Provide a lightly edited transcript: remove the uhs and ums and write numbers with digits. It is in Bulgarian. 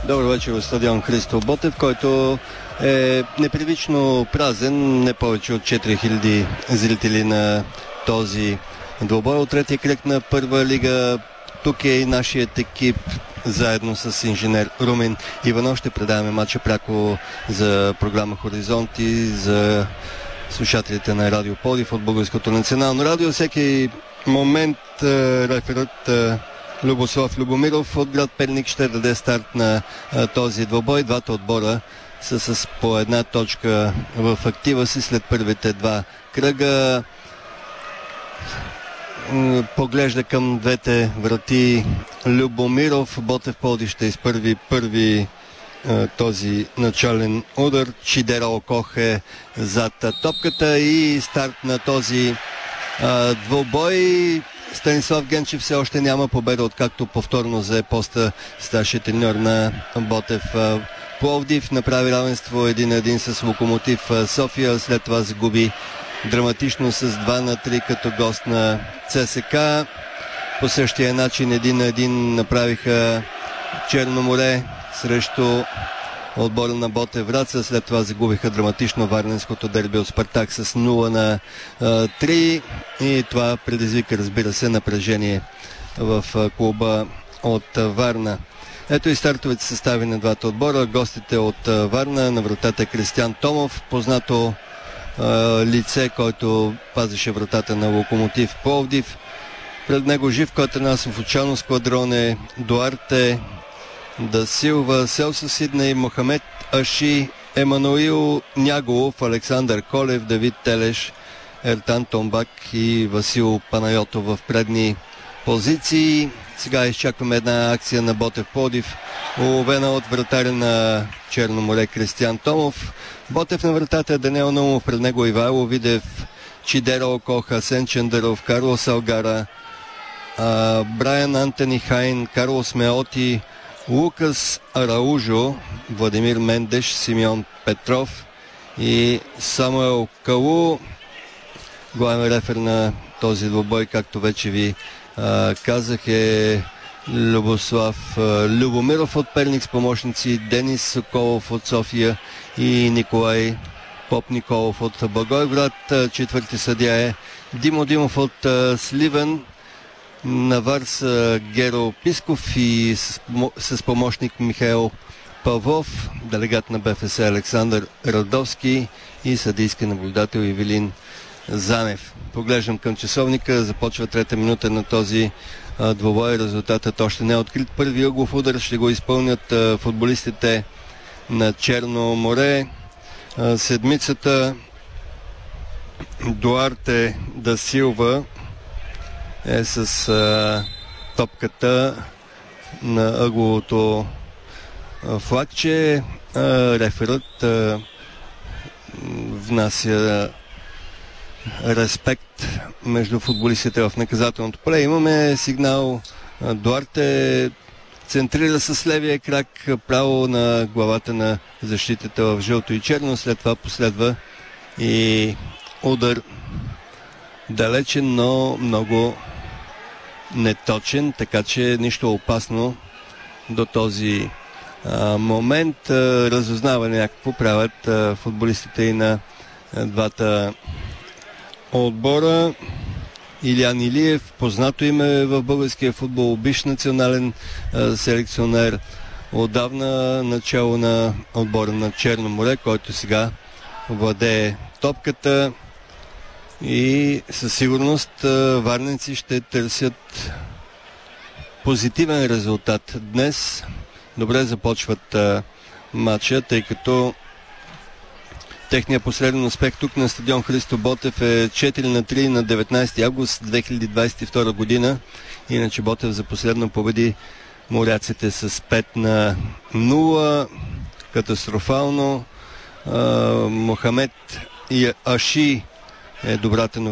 Добър вечер в стадион Христо Ботев, който е непривично празен, не повече от 4000 зрители на този двубой от третия кръг на първа лига. Тук е и нашият екип, заедно с инженер Румен Иванов. Ще предаваме матча пряко за програма Хоризонт и за слушателите на Радио Пловдив от Българското национално радио. Всеки момент реферът Любослав Любомиров от град Перник ще даде старт на този двубой. Двата отбора са с по една точка в актива си след първите два кръга. Поглежда към двете врати Любомиров. Ботев Пловдив ще изпърви първи този начален удар. Чидера Окох е зад топката и старт на този двубой. Станислав Генчев все още няма победа, откакто повторно зае поста старши треньор на Ботев Пловдив. Направи равенство 1-1 с Локомотив София, след това загуби драматично с 2-3 като гост на ЦСКА. По същия начин 1-1 направиха Черноморе срещу отбора на Ботев Враца. След това загубиха драматично варненското дерби от Спартак с 0-3 и това предизвика, разбира се, напрежение в клуба от Варна. Ето и стартовите състави на двата отбора. Гостите от Варна, на вратата Кристиян Томов, познато лице, който пазеше вратата на Локомотив Пловдив. Пред него Живко Атанасов, Очано Сквадроне, Дуарте, Да Силва, Селсо Сидней, Мохамед Аши, Емануил Няголов, Александър Колев, Давид Телеш, Ертан Томбак и Васил Панайотов в предни позиции. Сега изчакваме една акция на Ботев Пловдив, уловена от вратаря на Черноморе Кристиян Томов. Ботев на вратата е Даниел Наумов, пред него Ивайло Видев, Чидера Окох, Асен Чандаров, Карлос Алгара, Брайан Антони Хайн, Карлос Меоти, Лукас Араужо, Владимир Мендеш, Симеон Петров и Самуел Калу. Главен рефер на този двубой, както вече ви казах, е Любослав Любомиров от Перник с помощници Денис Соколов от София и Николай Поп-Николов от Благоевград. Четвърти съдия е Димо Димов от Сливен. На вар са Геро Писков и с помощник Михаил Павлов, делегат на БФС Александър Радовски и съдийски наблюдател Ивелин Занев. Поглеждам към часовника, започва трета минута на този двубой. Резултатът още не е открит. Първи ъглов удар ще го изпълнят футболистите на Черно море. Седмицата Дуарте Да Силва е с топката на ъгловото флагче. Реферът внася респект между футболистите в наказателното поле. Имаме сигнал. Дуарте центрира с левия крак право на главата на защитата в жълто и черно. След това последва и удар далечен, но много неточен, така че нищо опасно до този момент. Разузнаване някакво правят футболистите и на двата отбора. Илян Илиев, познато име в българския футбол, бивш национален селекционер, отдавна начало на отбора на Черно море, който сега владее топката и със сигурност варненци ще търсят позитивен резултат днес. Добре започват матча, тъй като техният последен успех тук на стадион Христо Ботев е 4-3 на 19 август 2022 година. Иначе Ботев за последно победи моряците с 5-0. Катастрофално. Мохамед Аши е добрата новина.